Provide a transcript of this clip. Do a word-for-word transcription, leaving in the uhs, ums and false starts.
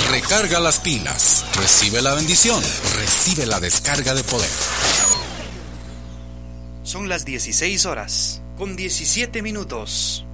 Recarga las pilas. Recibe la bendición. Recibe la descarga de poder. Son las dieciséis horas, con diecisiete minutos.